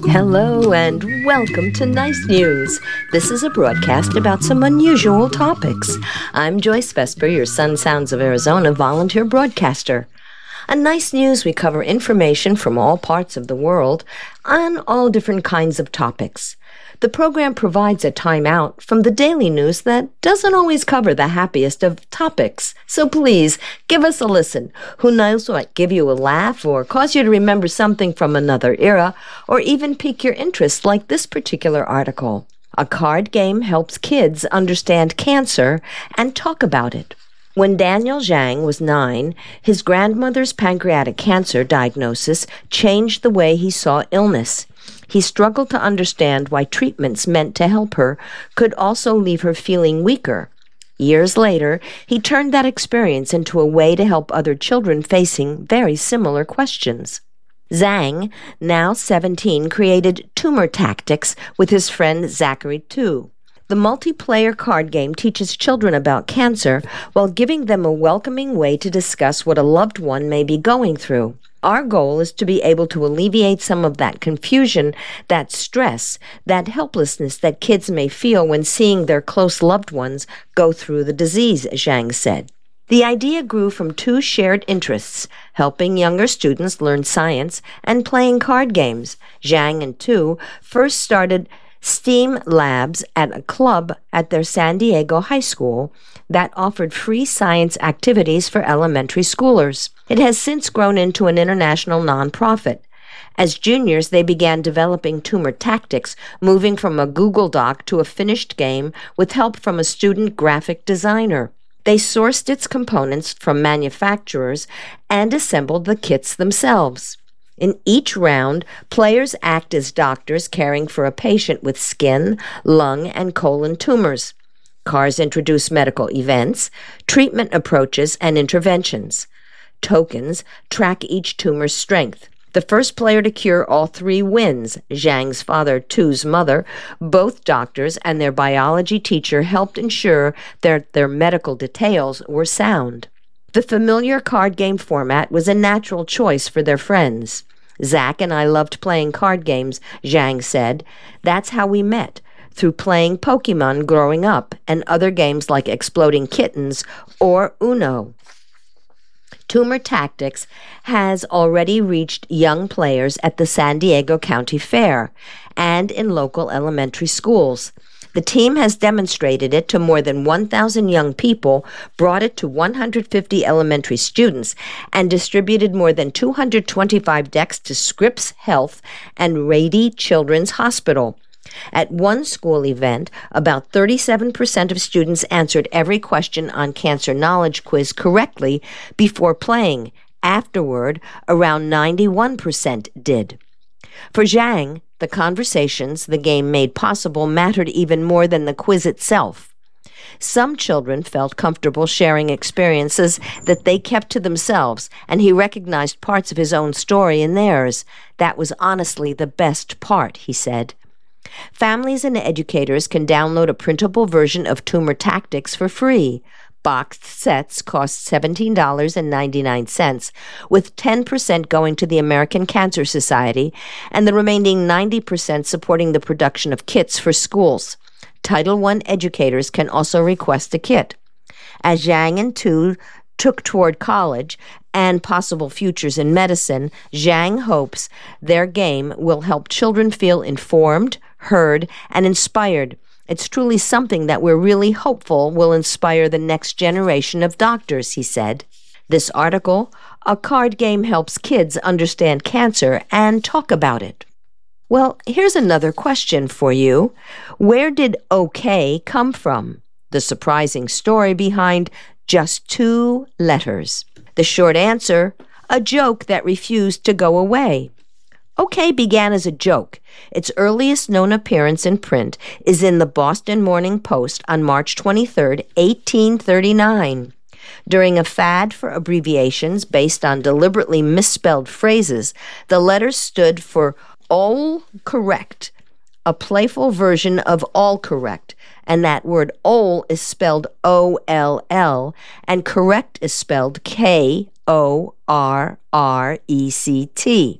Hello and welcome to Nice News. This is a broadcast about some unusual topics. I'm Joyce Vesper, your Sun Sounds of Arizona volunteer broadcaster. On Nice News, we cover information from all parts of the world on all different kinds of topics. The program provides a timeout from the daily news that doesn't always cover the happiest of topics. So please, give us a listen. Who knows what give you a laugh or cause you to remember something from another era or even pique your interest like this particular article. A card game helps kids understand cancer and talk about it. When Daniel Zhang was 9, his grandmother's pancreatic cancer diagnosis changed the way he saw illness. He struggled to understand why treatments meant to help her could also leave her feeling weaker. Years later, he turned that experience into a way to help other children facing very similar questions. Zhang, now 17, created Tumor Tactics with his friend Zachary Tu. The multiplayer card game teaches children about cancer while giving them a welcoming way to discuss what a loved one may be going through. Our goal is to be able to alleviate some of that confusion, that stress, that helplessness that kids may feel when seeing their close loved ones go through the disease, Zhang said. The idea grew from two shared interests, helping younger students learn science and playing card games. Zhang and Tu first started STEAM labs at a club at their San Diego high school that offered free science activities for elementary schoolers. It has since grown into an international nonprofit. As juniors, they began developing Tumor Tactics, moving from a Google Doc to a finished game with help from a student graphic designer. They sourced its components from manufacturers and assembled the kits themselves. In each round, players act as doctors caring for a patient with skin, lung, and colon tumors. Cards introduce medical events, treatment approaches, and interventions. Tokens track each tumor's strength. The first player to cure all three wins. Zhang's father, Tu's mother, both doctors, and their biology teacher helped ensure that their medical details were sound. The familiar card game format was a natural choice for their friends. Zach and I loved playing card games, Zhang said. That's how we met, through playing Pokemon growing up and other games like Exploding Kittens or Uno. Tumor Tactics has already reached young players at the San Diego County Fair and in local elementary schools. The team has demonstrated it to more than 1,000 young people, brought it to 150 elementary students, and distributed more than 225 decks to Scripps Health and Rady Children's Hospital. At one school event, about 37% of students answered every question on Cancer Knowledge Quiz correctly before playing. Afterward, around 91% did. For Zhang, the conversations the game made possible mattered even more than the quiz itself. Some children felt comfortable sharing experiences that they kept to themselves, and he recognized parts of his own story in theirs. That was honestly the best part, he said. Families and educators can download a printable version of Tumor Tactics for free. Boxed sets cost $17.99, with 10% going to the American Cancer Society and the remaining 90% supporting the production of kits for schools. Title I educators can also request a kit. As Zhang and Tu took toward college and possible futures in medicine, Zhang hopes their game will help children feel informed, heard, and inspired. It's truly something that we're really hopeful will inspire the next generation of doctors, he said. This article, A Card Game Helps Kids Understand Cancer and Talk About It. Well, here's another question for you. Where did OK come from? The surprising story behind just 2 letters. The short answer, a joke that refused to go away. OK began as a joke. Its earliest known appearance in print is in the Boston Morning Post on March 23, 1839. During a fad for abbreviations based on deliberately misspelled phrases, the letters stood for All Correct, a playful version of All Correct, and that word Ol is spelled O-L-L, and correct is spelled K-O-R-R-E-C-T.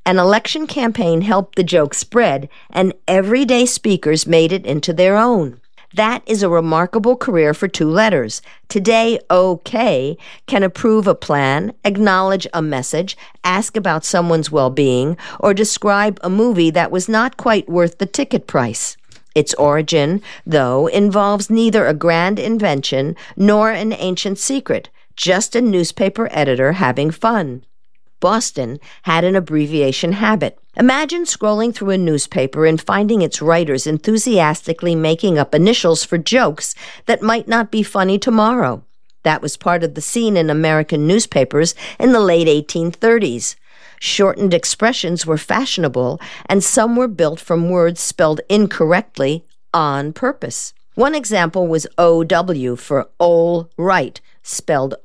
An election campaign helped the joke spread, and everyday speakers made it into their own. That is a remarkable career for two letters. Today, OK can approve a plan, acknowledge a message, ask about someone's well-being, or describe a movie that was not quite worth the ticket price. Its origin, though, involves neither a grand invention nor an ancient secret, just a newspaper editor having fun. Boston had an abbreviation habit. Imagine scrolling through a newspaper and finding its writers enthusiastically making up initials for jokes that might not be funny tomorrow. That was part of the scene in American newspapers in the late 1830s. Shortened expressions were fashionable, and some were built from words spelled incorrectly on purpose. One example was OW for All Right, spelled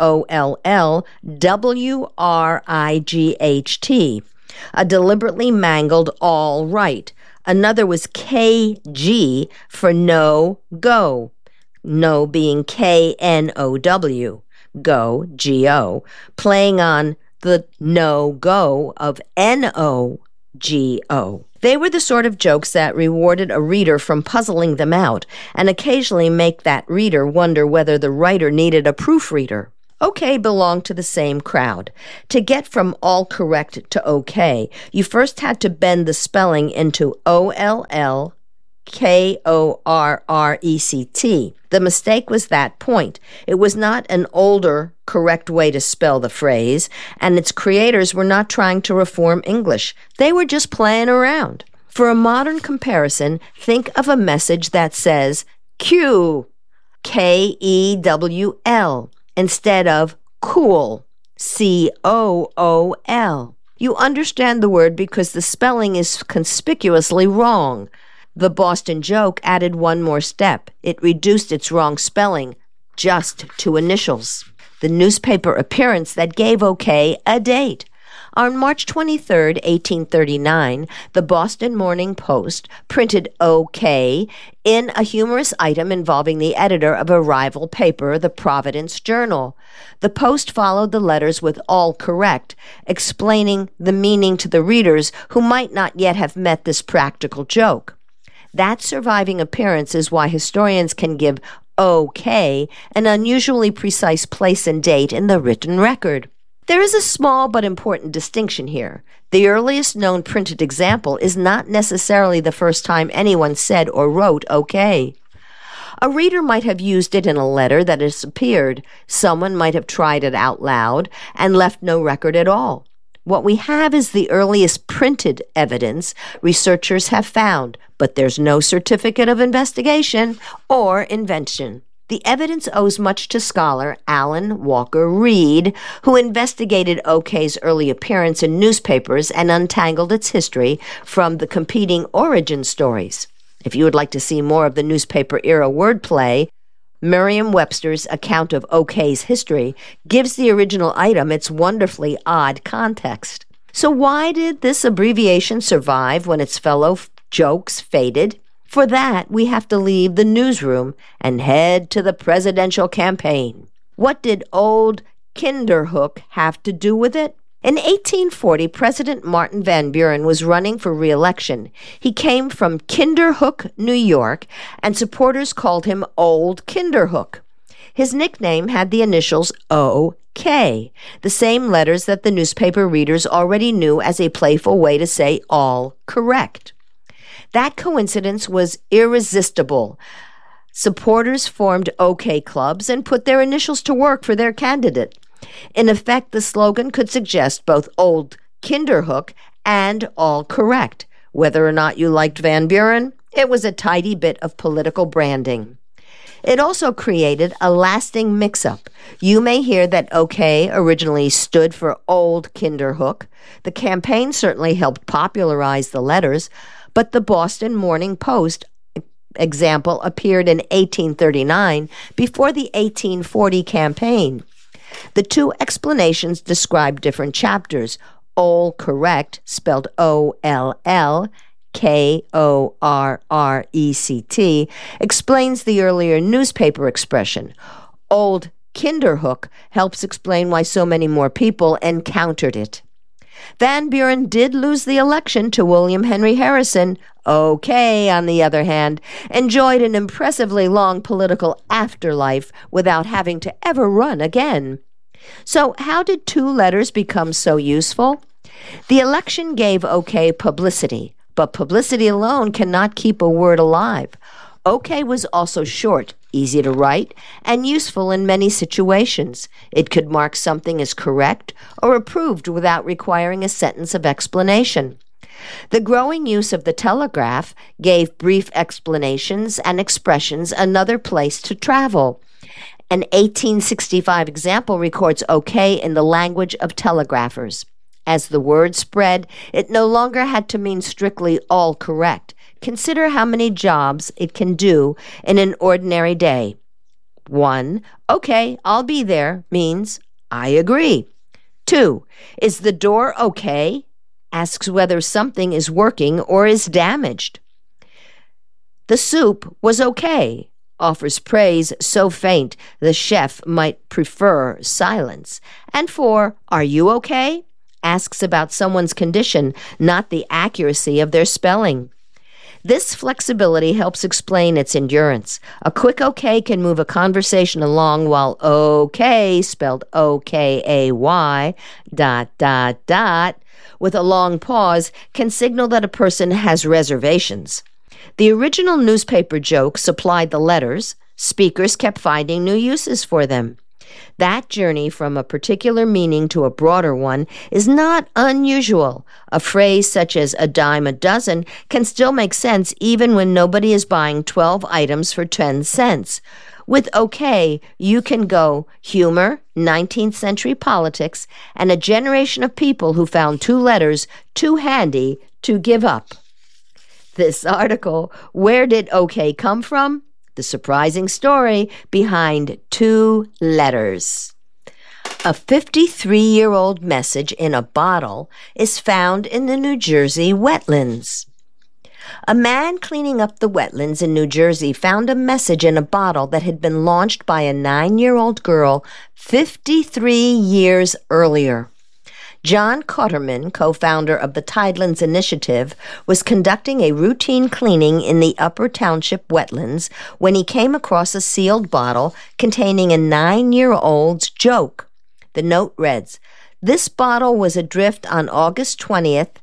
OLLWRIGHT, a deliberately mangled All Right. Another was KG for No Go, no being KNOW, go, G-O, playing on the no-go of N-O-G-O. They were the sort of jokes that rewarded a reader from puzzling them out and occasionally make that reader wonder whether the writer needed a proofreader. OK belonged to the same crowd. To get from all correct to OK, you first had to bend the spelling into OLLKORRECT. The mistake was that point. It was not an older, correct way to spell the phrase, and its creators were not trying to reform English. They were just playing around. For a modern comparison, think of a message that says Q, K-E-W-L, instead of cool, C-O-O-L. You understand the word because the spelling is conspicuously wrong. The Boston joke added one more step. It reduced its wrong spelling just to initials. The newspaper appearance that gave OK a date. On March 23, 1839, the Boston Morning Post printed OK in a humorous item involving the editor of a rival paper, the Providence Journal. The Post followed the letters with all correct, explaining the meaning to the readers who might not yet have met this practical joke. That surviving appearance is why historians can give OK an unusually precise place and date in the written record. There is a small but important distinction here. The earliest known printed example is not necessarily the first time anyone said or wrote OK. A reader might have used it in a letter that has appeared. Someone might have tried it out loud and left no record at all. What we have is the earliest printed evidence researchers have found, but there's no certificate of investigation or invention. The evidence owes much to scholar Alan Walker Reed, who investigated OK's early appearance in newspapers and untangled its history from the competing origin stories. If you would like to see more of the newspaper-era wordplay, Merriam-Webster's account of OK's history gives the original item its wonderfully odd context. So why did this abbreviation survive when its fellow jokes faded? For that, we have to leave the newsroom and head to the presidential campaign. What did old Kinderhook have to do with it? In 1840, President Martin Van Buren was running for re-election. He came from Kinderhook, New York, and supporters called him Old Kinderhook. His nickname had the initials O.K., the same letters that the newspaper readers already knew as a playful way to say all correct. That coincidence was irresistible. Supporters formed OK clubs and put their initials to work for their candidate. In effect, the slogan could suggest both Old Kinderhook and all correct. Whether or not you liked Van Buren, it was a tidy bit of political branding. It also created a lasting mix-up. You may hear that OK originally stood for Old Kinderhook. The campaign certainly helped popularize the letters, but the Boston Morning Post example appeared in 1839 before the 1840 campaign. The two explanations describe different chapters. All correct, spelled O-L-L-K-O-R-R-E-C-T, explains the earlier newspaper expression. Old Kinderhook helps explain why so many more people encountered it. Van Buren did lose the election to William Henry Harrison. OK, on the other hand, enjoyed an impressively long political afterlife without having to ever run again. So how did two letters become so useful? The election gave OK publicity, but publicity alone cannot keep a word alive. OK was also short, easy to write, and useful in many situations. It could mark something as correct or approved without requiring a sentence of explanation. The growing use of the telegraph gave brief explanations and expressions another place to travel. An 1865 example records OK in the language of telegraphers. As the word spread, it no longer had to mean strictly all correct. Consider how many jobs it can do in an ordinary day. 1. OK, I'll be there means I agree. 2. Is the door OK? Asks whether something is working or is damaged. The soup was OK. Offers praise so faint the chef might prefer silence. And 4. Are you OK? Asks about someone's condition, not the accuracy of their spelling. This flexibility helps explain its endurance. A quick OK can move a conversation along, while OK, spelled O-K-A-Y, ... with a long pause, can signal that a person has reservations. The original newspaper joke supplied the letters. Speakers kept finding new uses for them. That journey from a particular meaning to a broader one is not unusual. A phrase such as a dime a dozen can still make sense even when nobody is buying 12 items for 10 cents. With OK, you can go humor, 19th century politics, and a generation of people who found two letters too handy to give up. This article, Where Did OK Come From? The surprising story behind two letters. A 53-year-old message in a bottle is found in the New Jersey wetlands. A man cleaning up the wetlands in New Jersey found a message in a bottle that had been launched by a 9-year-old girl 53 years earlier. John Cotterman, co-founder of the Tidelands Initiative, was conducting a routine cleaning in the Upper Township wetlands when he came across a sealed bottle containing a 9-year-old's joke. The note reads, "This bottle was adrift on August 20th,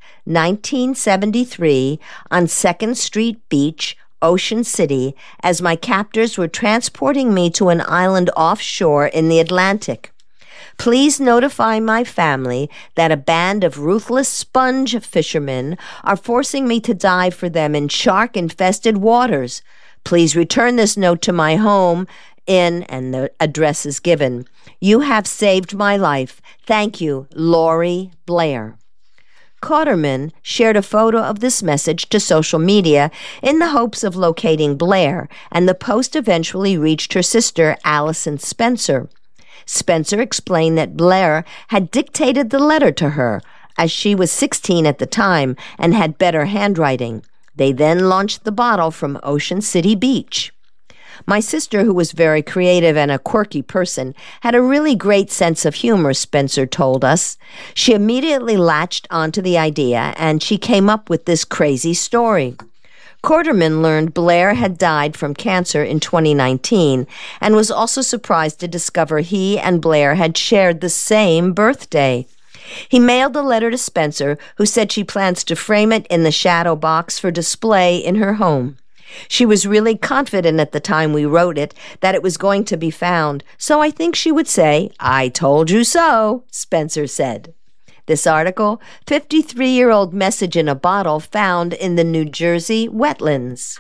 1973, on 2nd Street Beach, Ocean City, as my captors were transporting me to an island offshore in the Atlantic. Please notify my family that a band of ruthless sponge fishermen are forcing me to dive for them in shark-infested waters. Please return this note to my home in," and the address is given. "You have saved my life. Thank you, Lori Blair." Cotterman shared a photo of this message to social media in the hopes of locating Blair, and the post eventually reached her sister, Allison Spencer. Spencer explained that Blair had dictated the letter to her, as she was 16 at the time and had better handwriting. They then launched the bottle from Ocean City Beach. "My sister, who was very creative and a quirky person, had a really great sense of humor," Spencer told us. "She immediately latched onto the idea, and she came up with this crazy story." Cotterman learned Blair had died from cancer in 2019 and was also surprised to discover he and Blair had shared the same birthday. He mailed the letter to Spencer, who said she plans to frame it in the shadow box for display in her home. "She was really confident at the time we wrote it that it was going to be found, so I think she would say, 'I told you so,'" Spencer said. This article, 53-year-old message in a bottle found in the New Jersey wetlands.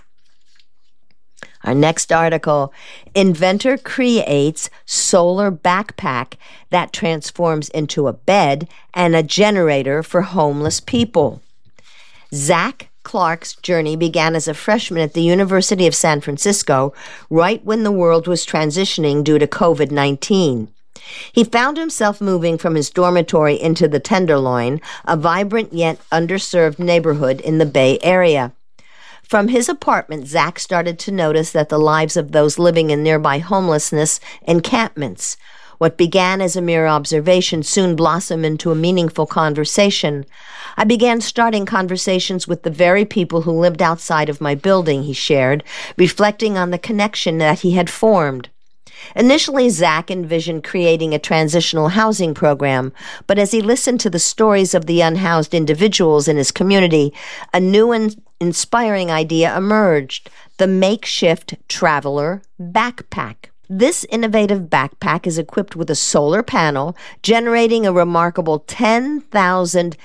Our next article, inventor creates solar backpack that transforms into a bed and a generator for homeless people. Zach Clark's journey began as a freshman at the University of San Francisco, right when the world was transitioning due to COVID-19. He found himself moving from his dormitory into the Tenderloin, a vibrant yet underserved neighborhood in the Bay Area. From his apartment, Zach started to notice that the lives of those living in nearby homelessness encampments. What began as a mere observation soon blossomed into a meaningful conversation. I began starting conversations with the very people who lived outside of my building, he shared, reflecting on the connection that he had formed. Initially, Zach envisioned creating a transitional housing program, but as he listened to the stories of the unhoused individuals in his community, a new and inspiring idea emerged: the makeshift traveler backpack. This innovative backpack is equipped with a solar panel, generating a remarkable 10,000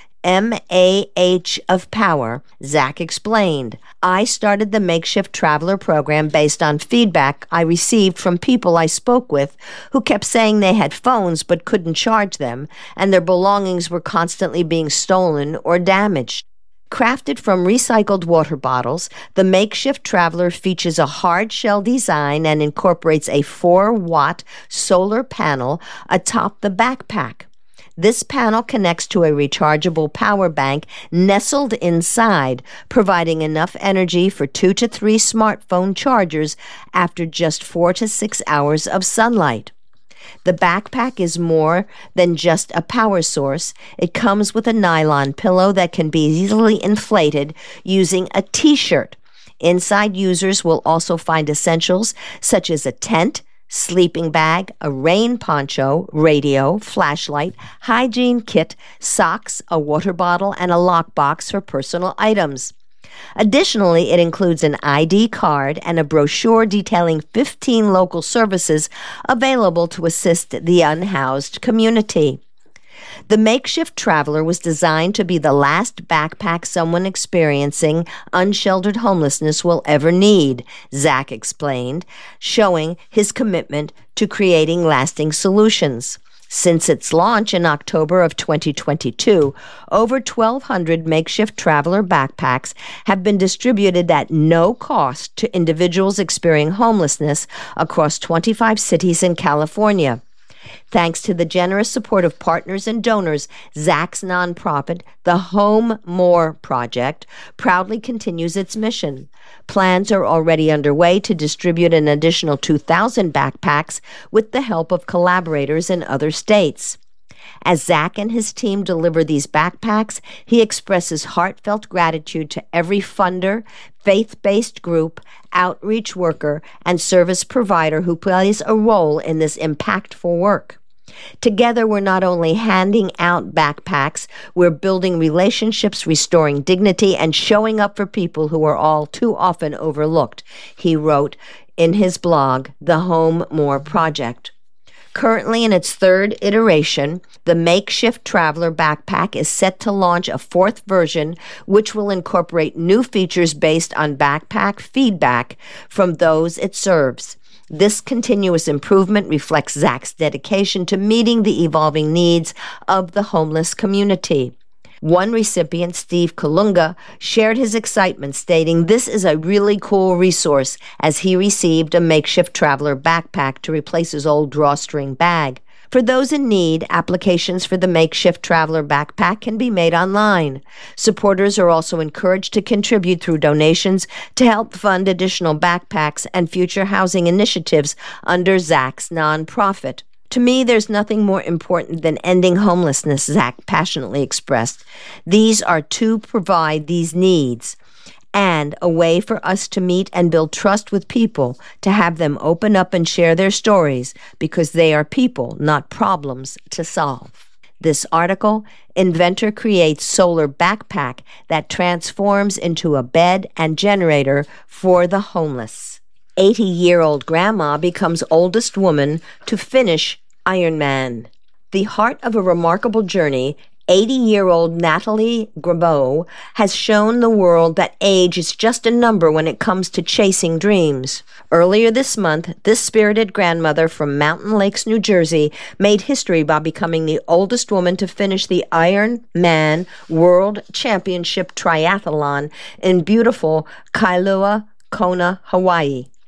mAh of power. Zach explained, "I started the Makeshift Traveler program based on feedback I received from people I spoke with who kept saying they had phones but couldn't charge them, and their belongings were constantly being stolen or damaged." Crafted from recycled water bottles, the Makeshift Traveler features a hard-shell design and incorporates a 4-watt solar panel atop the backpack. This panel connects to a rechargeable power bank nestled inside, providing enough energy for 2 to 3 smartphone chargers after just 4 to 6 hours of sunlight. The backpack is more than just a power source. It comes with a nylon pillow that can be easily inflated using a t-shirt. Inside, users will also find essentials such as a tent, sleeping bag, a rain poncho, radio, flashlight, hygiene kit, socks, a water bottle, and a lockbox for personal items. Additionally, it includes an ID card and a brochure detailing 15 local services available to assist the unhoused community. The Makeshift Traveler was designed to be the last backpack someone experiencing unsheltered homelessness will ever need, Zach explained, showing his commitment to creating lasting solutions. Since its launch in October of 2022, over 1,200 Makeshift Traveler backpacks have been distributed at no cost to individuals experiencing homelessness across 25 cities in California. Thanks to the generous support of partners and donors, Zach's nonprofit, the Home More Project, proudly continues its mission. Plans are already underway to distribute an additional 2,000 backpacks with the help of collaborators in other states. As Zach and his team deliver these backpacks, he expresses heartfelt gratitude to every funder, faith-based group, outreach worker, and service provider who plays a role in this impactful work. Together, we're not only handing out backpacks, we're building relationships, restoring dignity, and showing up for people who are all too often overlooked, he wrote in his blog, The Home More Project. Currently in its third iteration, the Makeshift Traveler backpack is set to launch a 4th version, which will incorporate new features based on backpack feedback from those it serves. This continuous improvement reflects Zach's dedication to meeting the evolving needs of the homeless community. One recipient, Steve Kalunga, shared his excitement, stating, "This is a really cool resource," as he received a Makeshift Traveler backpack to replace his old drawstring bag. For those in need, applications for the Makeshift Traveler backpack can be made online. Supporters are also encouraged to contribute through donations to help fund additional backpacks and future housing initiatives under Zach's nonprofit. "To me, there's nothing more important than ending homelessness," Zach passionately expressed. "These are to provide these needs and a way for us to meet and build trust with people, to have them open up and share their stories, because they are people, not problems to solve." This article, Inventor Creates Solar Backpack That Transforms into a Bed and Generator for the Homeless. 80-year-old grandma becomes oldest woman to finish Ironman. The heart of a remarkable journey, 80-year-old Natalie Grabeau has shown the world that age is just a number when it comes to chasing dreams. Earlier this month, this spirited grandmother from Mountain Lakes, New Jersey, made history by becoming the oldest woman to finish the Ironman World Championship Triathlon in beautiful Kailua Kona, Hawaii.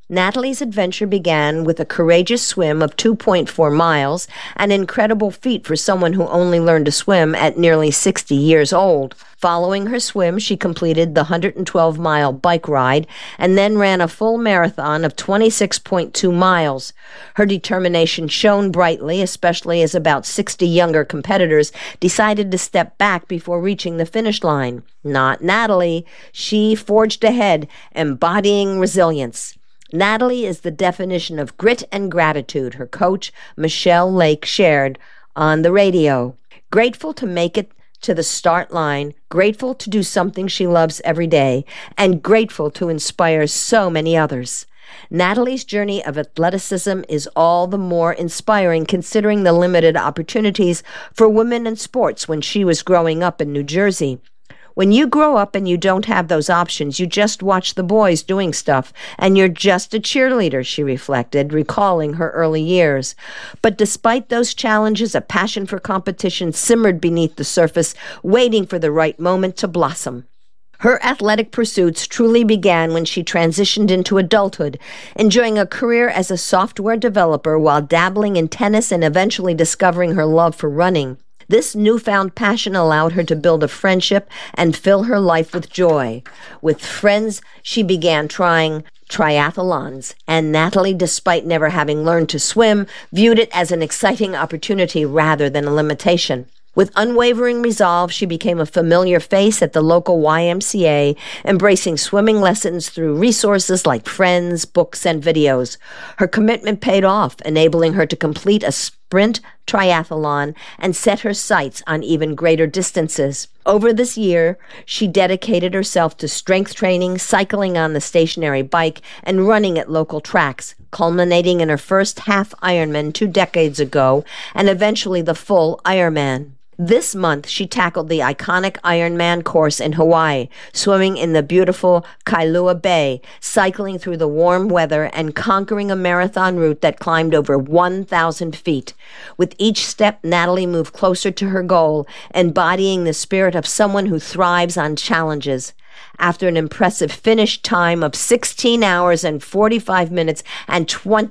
Natalie's adventure began with a courageous swim of 2.4 miles, an incredible feat for someone who only learned to swim at nearly 60 years old. Following her swim, she completed the 112-mile bike ride and then ran a full marathon of 26.2 miles. Her determination shone brightly, especially as about 60 younger competitors decided to step back before reaching the finish line. Not Natalie. She forged ahead, embodying resilience. Natalie is the definition of grit and gratitude, her coach, Michelle Lake, shared on the radio. Grateful to make it to the start line, grateful to do something she loves every day, and grateful to inspire so many others. Natalie's journey of athleticism is all the more inspiring considering the limited opportunities for women in sports when she was growing up in New Jersey. When you grow up and you don't have those options, you just watch the boys doing stuff, and you're just a cheerleader, she reflected, recalling her early years. But despite those challenges, a passion for competition simmered beneath the surface, waiting for the right moment to blossom. Her athletic pursuits truly began when she transitioned into adulthood, enjoying a career as a software developer while dabbling in tennis and eventually discovering her love for running. This newfound passion allowed her to build a friendship and fill her life with joy. With friends, she began trying triathlons, and Natalie, despite never having learned to swim, viewed it as an exciting opportunity rather than a limitation. With unwavering resolve, she became a familiar face at the local YMCA, embracing swimming lessons through resources like friends, books, and videos. Her commitment paid off, enabling her to complete a sprint triathlon and set her sights on even greater distances. Over this year, she dedicated herself to strength training, cycling on the stationary bike, and running at local tracks, culminating in her first half Ironman 2 decades ago and eventually the full Ironman. This month, she tackled the iconic Ironman course in Hawaii, swimming in the beautiful Kailua Bay, cycling through the warm weather, and conquering a marathon route that climbed over 1,000 feet. With each step, Natalie moved closer to her goal, embodying the spirit of someone who thrives on challenges. After an impressive finish time of 16 hours and 45 minutes and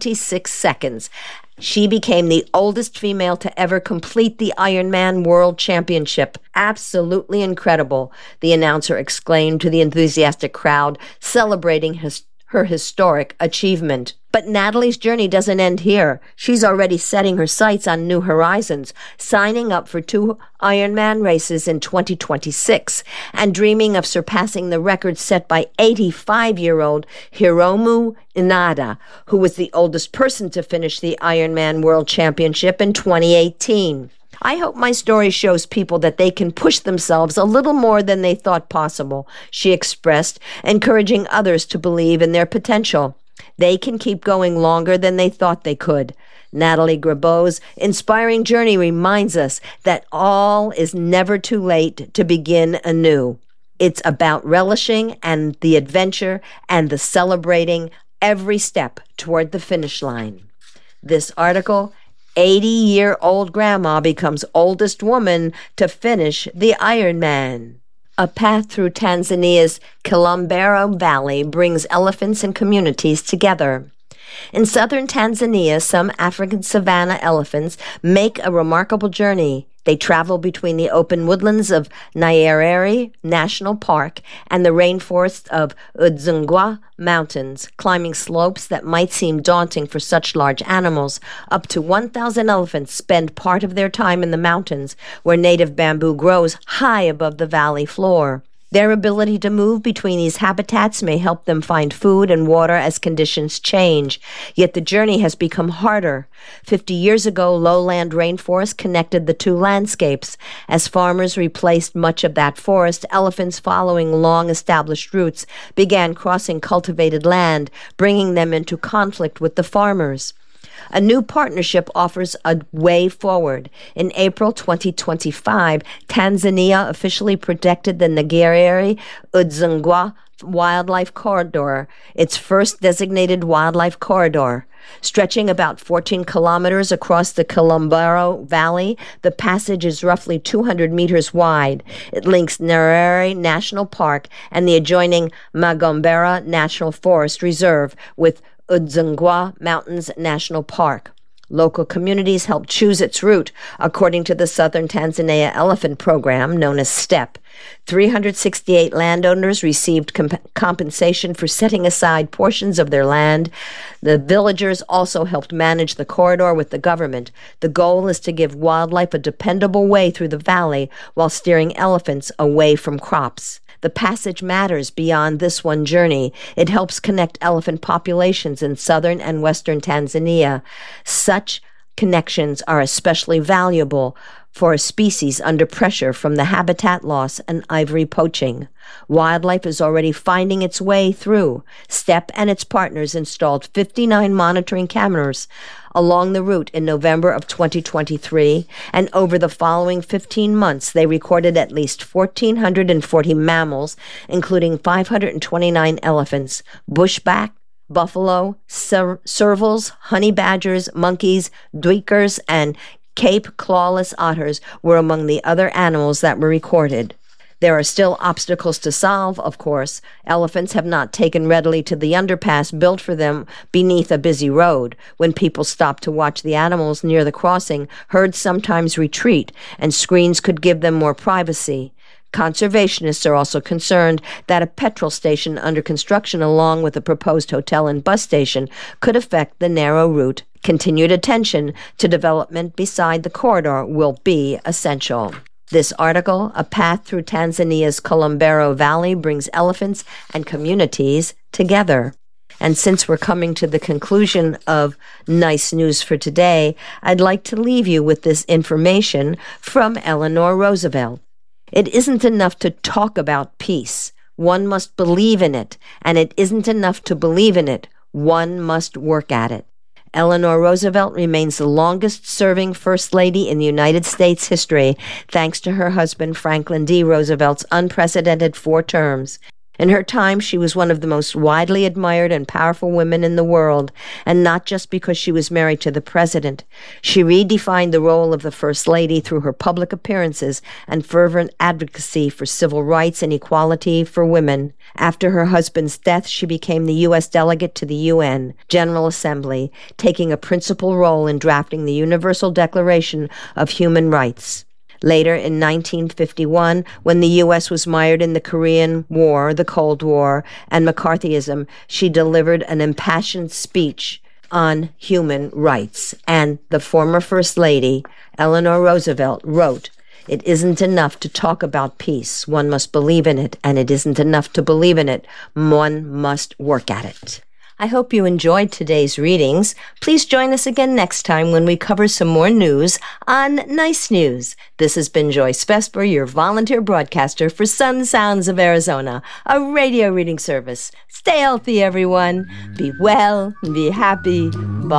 26 seconds, she became the oldest female to ever complete the Ironman World Championship. Absolutely incredible, the announcer exclaimed to the enthusiastic crowd, celebrating her historic achievement. But Natalie's journey doesn't end here. She's already setting her sights on new horizons, signing up for 2 Ironman races in 2026, and dreaming of surpassing the record set by 85-year-old Hiromu Inada, who was the oldest person to finish the Ironman World Championship in 2018. I hope my story shows people that they can push themselves a little more than they thought possible, she expressed, encouraging others to believe in their potential. They can keep going longer than they thought they could. Natalie Grabeau's inspiring journey reminds us that all is never too late to begin anew. It's about relishing and the adventure and the celebrating every step toward the finish line. This article, 80-year-old grandma becomes oldest woman to finish the Ironman. A path through Tanzania's Kilimanjaro Valley brings elephants and communities together. In southern Tanzania, some African savanna elephants make a remarkable journey. They travel between the open woodlands of Nyerere National Park and the rainforest of Udzungwa Mountains, climbing slopes that might seem daunting for such large animals. Up to 1,000 elephants spend part of their time in the mountains, where native bamboo grows high above the valley floor. Their ability to move between these habitats may help them find food and water as conditions change. Yet the journey has become harder. 50 years ago, lowland rainforest connected the two landscapes. As farmers replaced much of that forest, elephants following long-established routes began crossing cultivated land, bringing them into conflict with the farmers. A new partnership offers a way forward. In April 2025, Tanzania officially protected the Nyerere Udzungwa Wildlife Corridor, its first designated wildlife corridor. Stretching about 14 kilometers across the Kilimanjaro Valley, the passage is roughly 200 meters wide. It links Nyerere National Park and the adjoining Magombera National Forest Reserve with Udzungwa Mountains National Park. Local communities helped choose its route, according to the Southern Tanzania Elephant Program, known as STEP. 368 landowners received compensation for setting aside portions of their land. The villagers also helped manage the corridor with the government. The goal is to give wildlife a dependable way through the valley while steering elephants away from crops. The passage matters beyond this one journey. It helps connect elephant populations in southern and western Tanzania. Such connections are especially valuable for a species under pressure from the habitat loss and ivory poaching. Wildlife is already finding its way through. STEP and its partners installed 59 monitoring cameras along the route in November of 2023, and over the following 15 months, they recorded at least 1,440 mammals, including 529 elephants, bushback, buffalo, servals, honey badgers, monkeys, duikers, and Cape clawless otters were among the other animals that were recorded. There are still obstacles to solve, of course. Elephants have not taken readily to the underpass built for them beneath a busy road. When people stop to watch the animals near the crossing, herds sometimes retreat, and screens could give them more privacy. Conservationists are also concerned that a petrol station under construction along with a proposed hotel and bus station could affect the narrow route. Continued attention to development beside the corridor will be essential. This article, A Path Through Tanzania's Kolombero Valley, brings elephants and communities together. And since we're coming to the conclusion of Nice News for today, I'd like to leave you with this information from Eleanor Roosevelt. It isn't enough to talk about peace. One must believe in it. And it isn't enough to believe in it. One must work at it. Eleanor Roosevelt remains the longest-serving First Lady in the United States history, thanks to her husband Franklin D. Roosevelt's unprecedented 4 terms. In her time, she was one of the most widely admired and powerful women in the world, and not just because she was married to the president. She redefined the role of the First Lady through her public appearances and fervent advocacy for civil rights and equality for women. After her husband's death, she became the U.S. delegate to the UN General Assembly, taking a principal role in drafting the Universal Declaration of Human Rights. Later, in 1951, when the U.S. was mired in the Korean War, the Cold War, and McCarthyism, she delivered an impassioned speech on human rights. And the former First Lady, Eleanor Roosevelt, wrote, "It isn't enough to talk about peace. One must believe in it. And it isn't enough to believe in it. One must work at it." I hope you enjoyed today's readings. Please join us again next time when we cover some more news on Nice News. This has been Joyce Vesper, your volunteer broadcaster for Sun Sounds of Arizona, a radio reading service. Stay healthy, everyone. Be well and be happy. Bye.